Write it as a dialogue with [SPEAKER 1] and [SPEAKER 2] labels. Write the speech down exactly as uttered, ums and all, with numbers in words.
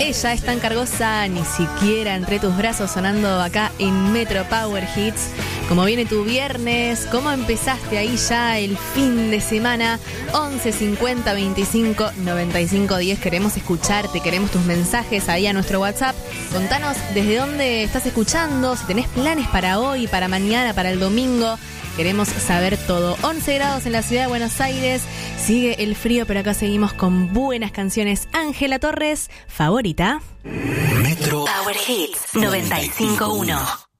[SPEAKER 1] Ella es tan cargosa, ni siquiera entre tus brazos, sonando acá en Metro Power Hits. ¿Cómo viene tu viernes? ¿Cómo empezaste ahí ya el fin de semana? once cincuenta veinticinco noventa y cinco diez. Queremos escucharte, queremos tus mensajes ahí a nuestro WhatsApp. Contanos desde dónde estás escuchando, si tenés planes para hoy, para mañana, para el domingo. Queremos saber todo. once grados en la ciudad de Buenos Aires. Sigue el frío, pero acá seguimos con buenas canciones. Ángela Torres, favorita.
[SPEAKER 2] Metro
[SPEAKER 3] Power Hits noventa y cinco punto uno.